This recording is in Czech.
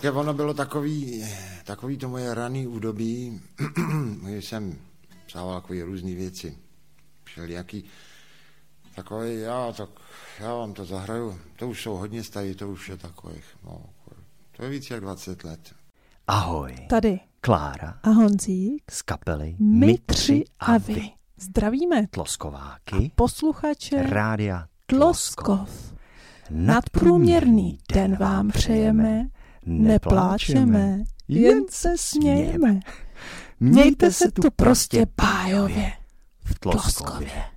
Tak ono bylo takový to moje raný údobí, kdy jsem psával takové různé věci, všelijaký, takový, tak já vám to zahraju, to už jsou hodně starý, to už je takových, no, to je víc jak 20 let. Ahoj. Tady Klára a Honzík z kapely My tři a vy. Zdravíme Tloskováky a posluchače Rádia Tloskov. Nadprůměrný den vám přejeme, nepláčeme, jen se smějeme. Mějte se tu prostě bájově v Tloskově.